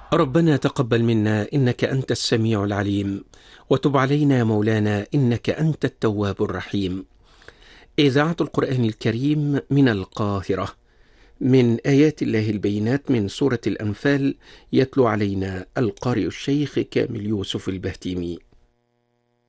ربنا تقبل منا إنك أنت السميع العليم، وتب علينا يا مولانا إنك أنت التواب الرحيم. إذاعة القرآن الكريم من القاهرة، من آيات الله البينات من سورة الأنفال، يتلو علينا القارئ الشيخ كامل يوسف البهتيمي.